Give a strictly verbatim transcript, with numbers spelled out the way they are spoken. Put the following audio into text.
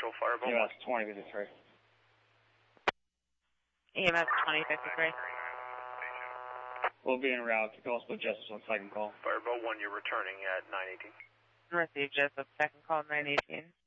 Central, Fireball E M S twenty fifty-three. E M S twenty fifty-three. We'll be en route to Coastal Justice on second call. Fireball one, you're returning at nine eighteen. Received Jessup, second call nine eighteen.